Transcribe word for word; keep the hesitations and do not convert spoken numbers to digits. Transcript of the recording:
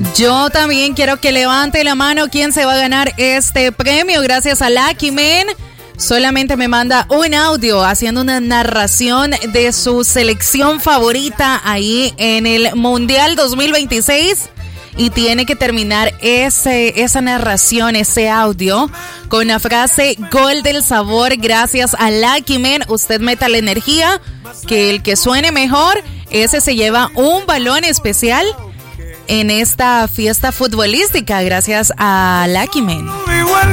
Yo también quiero que levante la mano quién se va a ganar este premio gracias a Lucky Man. Solamente me manda un audio haciendo una narración de su selección favorita ahí en el Mundial dos mil veintiséis. Y tiene que terminar ese, esa narración, ese audio, con la frase gol del sabor gracias a Lucky Man. Usted meta la energía, que el que suene mejor, ese se lleva un balón especial en esta fiesta futbolística gracias a Lucky Man.